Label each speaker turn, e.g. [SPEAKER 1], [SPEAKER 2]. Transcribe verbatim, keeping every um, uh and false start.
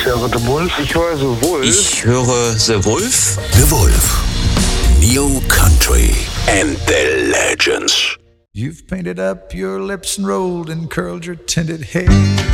[SPEAKER 1] höre The Wolf.
[SPEAKER 2] Ich höre The Wolf.
[SPEAKER 3] Ich höre The Wolf.
[SPEAKER 4] The Wolf. New Country and the Legends.
[SPEAKER 5] You've painted up your lips and rolled and curled your tinted hair.